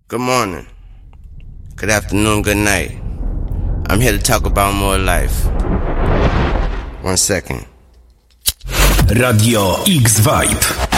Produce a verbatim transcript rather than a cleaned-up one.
Good morning, good afternoon, good night. I'm here to talk about more life. One second. Radio X-Vibe.